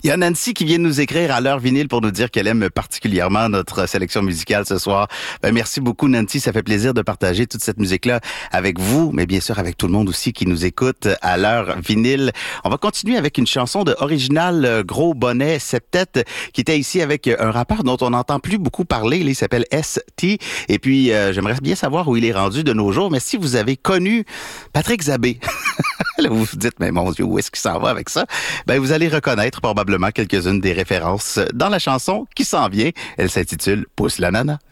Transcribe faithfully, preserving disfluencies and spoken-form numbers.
Il y a Nancy qui vient de nous écrire à l'heure vinyle pour nous dire qu'elle aime particulièrement notre sélection musicale ce soir. Ben, merci beaucoup Nancy, ça fait plaisir de partager toute cette musique-là avec vous, mais bien sûr avec tout le monde aussi qui nous écoute à l'heure vinyle. On va continuer avec une chanson de Original Gros Bonnet Septet qui était ici avec un rappeur dont on n'entend plus beaucoup parler. Il s'appelle S T et puis euh, j'aimerais bien savoir où il est rendu de nos jours, mais si vous avez connu Patrick Zabé, là vous vous dites mais mon Dieu, où est-ce qu'il s'en va avec ça? Ben vous allez reconnaître probablement quelques-unes des références dans la chanson qui s'en vient. Elle s'intitule Pousse la nana.